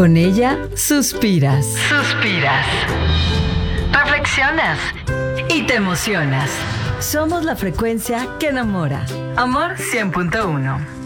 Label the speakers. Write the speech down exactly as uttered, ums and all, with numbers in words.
Speaker 1: Con ella suspiras. Suspiras. Reflexionas. Y te emocionas. Somos la frecuencia que enamora. Amor cien punto uno.